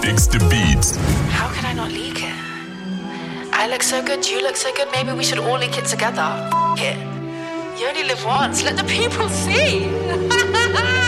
Dix the Beats. How could I not leak it? I look so good, you look so good, maybe we should all leak it together. F it. You only live once, let the people see.